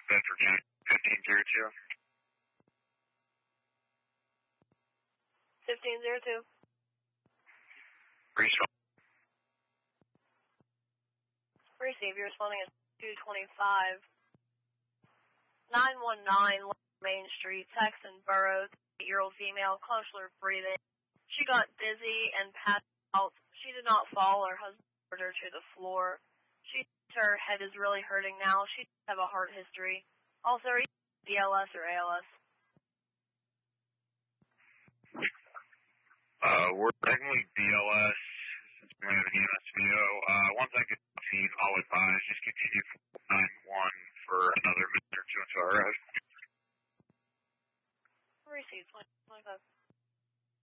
Bedford County, 1502. 1502. Receive. You're responding at 225. 919 Main Street, Texan Burroughs, 8-year-old female, cluster breathing. She got dizzy and passed out. She did not fall. Her husband put her to the floor. Her head is really hurting now. She does have a heart history. Also, are you BLS or ALS? We're technically BLS since we have an EMSVO. Once I get the feed, I'll advise. Just continue from 9-1 for another minute or two until I arrive. Receive 25.